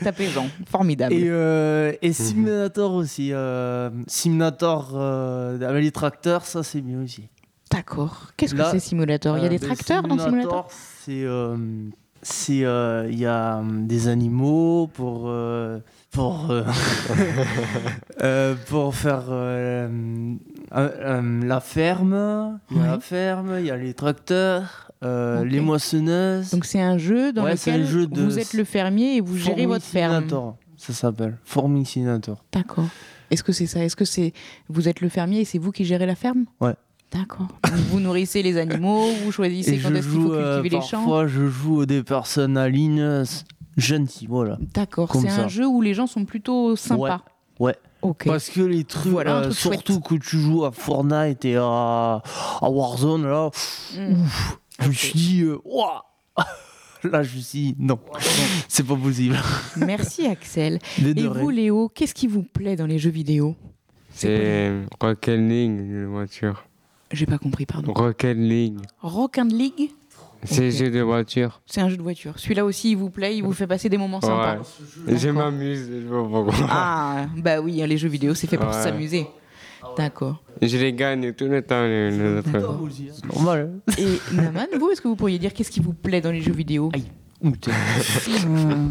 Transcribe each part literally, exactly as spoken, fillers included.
reste apaisant. Formidable. Et, euh, et Simulator aussi. Euh, Simulator euh, avec les tracteurs, ça c'est bien aussi. D'accord. Qu'est-ce Là, que c'est Simulator? Il y a euh, des ben, tracteurs dans Simulator? C'est, euh, c'est, euh, il y a hum, des animaux pour, euh, pour, euh, euh, pour faire euh, euh, euh, la ferme. Il y a Ouais. la ferme, il y a les tracteurs, euh, Ok. les moissonneuses. Donc c'est un jeu dans Ouais, c'est un lequel jeu de vous êtes le fermier et vous gérez Farming votre ferme. Simulator, ça s'appelle Farming Simulator. D'accord. Est-ce que c'est ça? Est-ce que c'est vous êtes le fermier et c'est vous qui gérez la ferme? Ouais. D'accord. Donc, vous nourrissez les animaux, vous choisissez Et quand je est-ce qu'il faut joue, euh, cultiver les champs. parfois, je joue des personnes à ligne euh, gentilles, voilà. D'accord. Comme C'est ça. un jeu où les gens sont plutôt sympas. Ouais. Ok. Parce que les trucs, Voilà un euh, truc surtout que tu joues à Fortnite et à, à Warzone, là, pff, Mm. ouf, je me suis dit, euh, ouah. Là, je me suis dit, non, c'est pas possible. Merci Axel. Mais Et de vous rien. Léo, qu'est-ce qui vous plaît dans les jeux vidéo? C'est Rocket League, de voiture. J'ai pas compris, pardon. Rocket League. Rock and League? C'est Ok. jeu de voiture. C'est un jeu de voiture. Celui-là aussi, il vous plaît, il vous fait passer des moments sympas. Ouais. Je m'amuse, je sais pas pourquoi. Ah, bah oui, les jeux vidéo, c'est fait pour Ouais. s'amuser. D'accord. Je les gagne tout le temps, les, les autres. C'est normal. Hein. Et Naman, vous, est-ce que vous pourriez dire qu'est-ce qui vous plaît dans les jeux vidéo? Aïe. Ouh, t'es- Euh,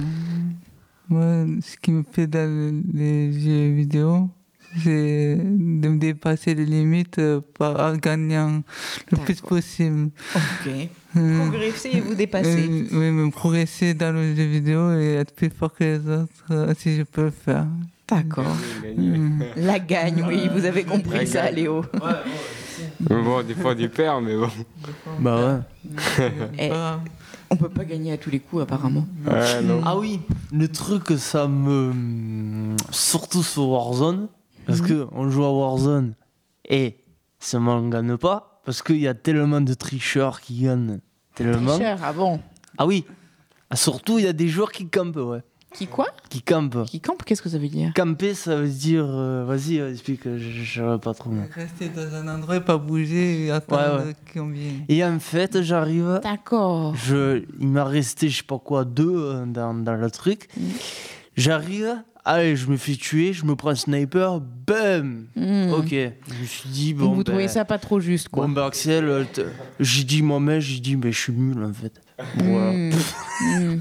moi, ce qui me plaît dans les jeux vidéo, c'est de me dépasser les limites euh, par, en gagnant le plus D'accord. possible. Ok. Euh, Progresser et vous dépasser. euh, oui, me progresser dans le jeu vidéo et être plus fort que les autres euh, si je peux le faire. D'accord. Mm. La gagne, oui, vous avez compris La ça, gagne. Léo. Mais bon, des fois du père, mais bon. Bah ouais. Eh, on peut pas gagner à tous les coups, apparemment. Ouais, non. Ah oui, le truc, ça me. Surtout sur Warzone, parce Mhm. que on joue à Warzone et ça m'en gagne pas, parce qu'il y a tellement de tricheurs qui gagnent. Tellement. Cher, ah bon. Ah oui, ah, surtout, il y a des joueurs qui campent, ouais. Qui quoi? Qui campent. Qui campe? Qu'est-ce que ça veut dire? Camper, ça veut dire. euh, Vas-y, euh, explique, je je saurais pas trop. moi. Rester dans un endroit et pas bouger et attendre Ouais, ouais. qu'on vienne. Et en fait, j'arrive. D'accord. Je, il m'a resté, je sais pas quoi, deux euh, dans, dans le truc. Mhm. J'arrive, allez, je me fais tuer, je me prends un sniper, bam. Hmm. Ok, je me suis dit, Donc bon, vous ben, trouvez ça pas trop juste, quoi. bon, ben, Axel, euh, t- j'ai dit moi-même, j'ai dit, mais je suis nul en fait. Voilà. Hmm. Hmm.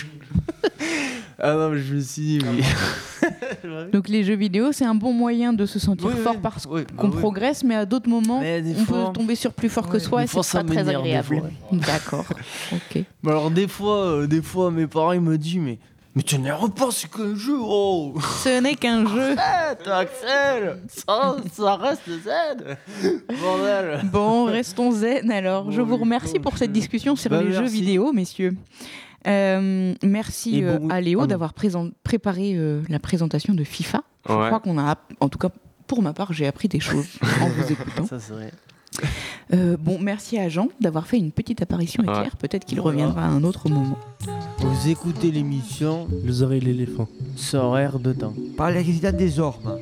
Ah non, mais je me suis dit, oui. Donc les jeux vidéo, c'est un bon moyen de se sentir Oui, oui, fort parce oui, bah qu'on oui. progresse, mais à d'autres moments, Mais des on fois- peut tomber sur plus fort que Ouais, soi des et fois, c'est ça pas très m'énerve, des agréable. fois, D'accord. Ok. Mais alors, des fois, euh, des fois, mes parents, ils me disent, mais, mais tu n'énerves pas, c'est qu'un jeu, oh. Ce n'est qu'un jeu. Arrête, Axel, ça, ça reste zen. Bordel. Bon, restons zen alors. Je Bon, vous remercie pour cette discussion sur Bah, les jeux merci. vidéo, messieurs. Euh, merci Et euh, bon- à Léo ah non. d'avoir présent- préparé euh, la présentation de FIFA. Je Ouais. crois qu'on a, app- en tout cas pour ma part, j'ai appris des choses en vous écoutant. Ça serait. Euh, bon, merci à Jean d'avoir fait une petite apparition Ouais. éclair. Peut-être qu'il reviendra à un autre moment. Vous écoutez l'émission Les oreilles et l'éléphant. sur Air de temps. Par les résidents des ormes.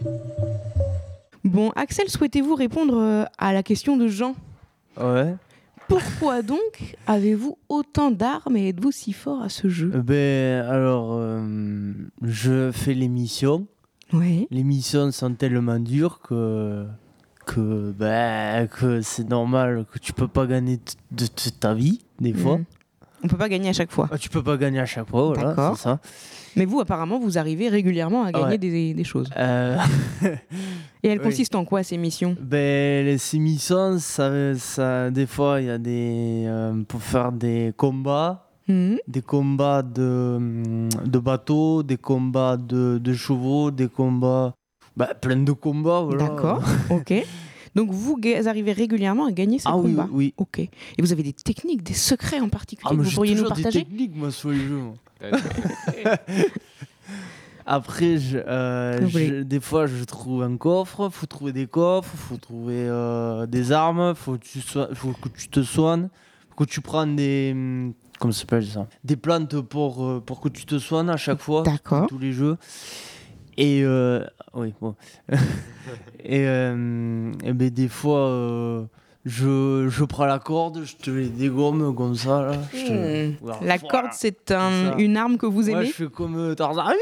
Bon, Axel, souhaitez-vous répondre euh, à la question de Jean? Ouais. Pourquoi donc avez-vous autant d'armes et êtes-vous si fort à ce jeu? Euh, Ben, alors, euh, je fais l'émission. Oui. Les missions sont tellement dures que, que, ben, que c'est normal que tu peux pas gagner t- de, de ta vie, des fois. Mm. On peut pas gagner à chaque fois. Ah, tu peux pas gagner à chaque fois, voilà, D'accord. c'est ça. Mais vous, apparemment, vous arrivez régulièrement à gagner Ouais. des, des choses. Euh, Et elles Oui. consistent en quoi, ces missions? ben, les ces missions, ça, ça, des fois, il y a des. Euh, pour faire des combats. Mhm. Des combats de, de bateaux, des combats de, de chevaux, des combats. Bah, plein de combats, voilà. D'accord, ok. Donc vous ga- arrivez régulièrement à gagner ces Ah oui, combats? oui. Ok. Et vous avez des techniques, des secrets en particulier Ah, que mais vous j'ai pourriez nous toujours des partager? techniques, moi, sur les jeux. moi. Après, je, euh, Vous je- voulez- des fois, je trouve un coffre. Faut trouver des coffres, faut trouver euh, des armes, faut, que tu sois- faut que tu te soignes, faut que tu prennes des. hum, Comment ça s'appelle ça? Des plantes pour, euh, pour que tu te soignes à chaque fois. D'accord. Tous les jeux. Et. euh, oui, bon. et, euh, et ben, des fois. euh, je, je prends la corde, je te les dégomme comme ça. Là. Je te- Hmm. Voilà. La Voilà. corde, c'est un- C'est ça. une arme que vous Ouais, aimez? je fais comme euh, Tarzan.